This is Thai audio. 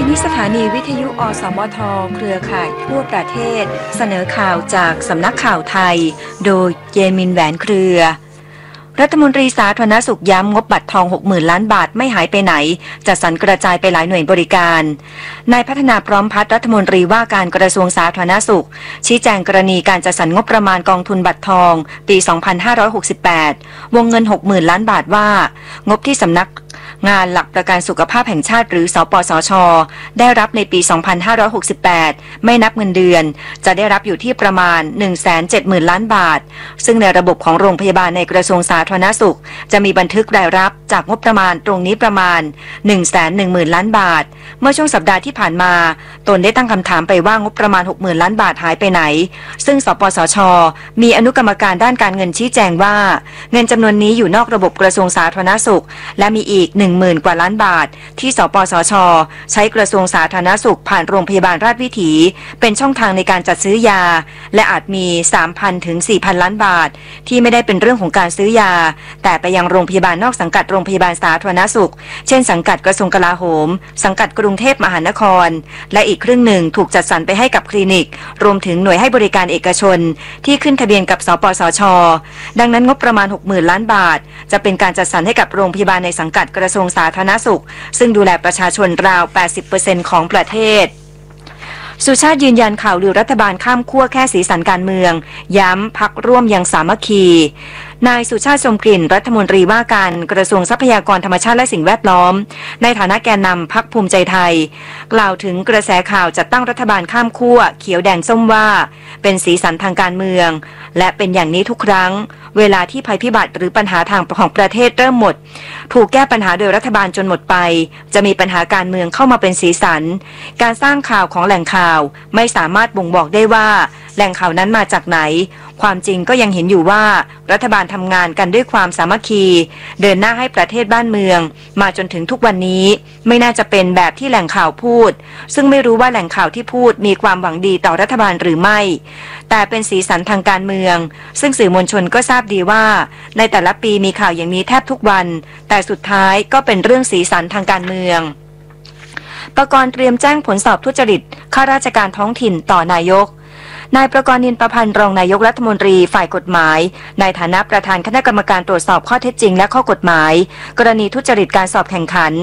นี้สถานีวิทยุอสมทเครือข่ายทั่วประเทศเสนอข่าวจากสำนักข่าวไทยโดยเยมินแหวนเครือรัฐมนตรีสาธารณสุขย้ำงบบัตรทอง 60,000 ล้านบาทไม่หายไปไหนจัดสรรกระจายไปหลายหน่วยบริการนายพัฒนาพร้อมพัฒน์รัฐมนตรีว่าการกระทรวงสาธารณสุขชี้แจงกรณีการจัดสรรงบประมาณกองทุนบัตรทองปี 2568 วงเงิน 60,000 ล้านบาทว่างบที่สำนักงานหลักประกันสุขภาพแห่งชาติหรือสปสช.ได้รับในปี 2568 ไม่นับเงินเดือนจะได้รับอยู่ที่ประมาณ 170,000 ล้านบาทซึ่งในระบบของโรงพยาบาลในกระทรวงสาธารณสุขจะมีบันทึกรายรับจากงบประมาณตรงนี้ประมาณ 110,000 ล้านบาทเมื่อช่วงสัปดาห์ที่ผ่านมาตนได้ตั้งคำถามไปว่างบประมาณ 60,000 ล้านบาทหายไปไหนซึ่งสปสช.มีอนุกรรมการด้านการเงินชี้แจงว่าเงินจำนวนนี้อยู่นอกระบบกระทรวงสาธารณสุขและมีอีก10,000 กว่าล้านบาทที่สปสช.ใช้กระทรวงสาธารณสุขผ่านโรงพยาบาลราชวิถีเป็นช่องทางในการจัดซื้อยาและอาจมี 3,000 ถึง 4,000 ล้านบาทที่ไม่ได้เป็นเรื่องของการซื้อยาแต่ไปยังโรงพยาบาลนอกสังกัดโรงพยาบาลสาธารณสุขเช่นสังกัดกระทรวงกลาโหมสังกัดกรุงเทพมหานครและอีกครึ่งหนึ่งถูกจัดสรรไปให้กับคลินิกรวมถึงหน่วยให้บริการเอกชนที่ขึ้นทะเบียนกับสปสช.ดังนั้นงบประมาณ 60,000 ล้านบาทจะเป็นการจัดสรรให้กับโรงพยาบาลในสังกัดกระทรวงสาธารณสุขซึ่งดูแลประชาชนราว 80% ของประเทศสุชาติยืนยันข่าวลือรัฐบาลข้ามขั้วแค่สีสันการเมืองย้ำพรรคร่วมยังสามัคคีนายสุชาติชมกลิ่นรัฐมนตรีว่าการกระทรวงทรัพยากรธรรมชาติและสิ่งแวดล้อมในฐานะแกนนำพรรคภูมิใจไทยกล่าวถึงกระแสข่าวจัดตั้งรัฐบาลข้ามขั้วเขียวแดงส้มว่าเป็นสีสันทางการเมืองและเป็นอย่างนี้ทุกครั้งเวลาที่ภัยพิบัติหรือปัญหาทางของประเทศเริ่มหมดถูกแก้ปัญหาโดยรัฐบาลจนหมดไปจะมีปัญหาการเมืองเข้ามาเป็นสีสันการสร้างข่าวของแหล่งข่าวไม่สามารถบ่งบอกได้ว่าแหล่งข่าวนั้นมาจากไหนความจริงก็ยังเห็นอยู่ว่ารัฐบาลทำงานกันด้วยความสามัคคีเดินหน้าให้ประเทศบ้านเมืองมาจนถึงทุกวันนี้ไม่น่าจะเป็นแบบที่แหล่งข่าวพูดซึ่งไม่รู้ว่าแหล่งข่าวที่พูดมีความหวังดีต่อรัฐบาลหรือไม่แต่เป็นสีสันทางการเมืองซึ่งสื่อมวลชนก็ทราบดีว่าในแต่ละปีมีข่าวอย่างนี้แทบทุกวันแต่สุดท้ายก็เป็นเรื่องสีสันทางการเมืองประกรณ์เตรียมแจ้งผลสอบทุจริตข้าราชการท้องถิ่นต่อนายกนายประกรณ์ นินประพันธ์รองนายกรัฐมนตรีฝ่ายกฎหมายในฐานะประธานคณะกรรมการตรวจสอบข้อเท็จจริงและข้อกฎหมายกรณีทุจริตการสอบแข่งขัน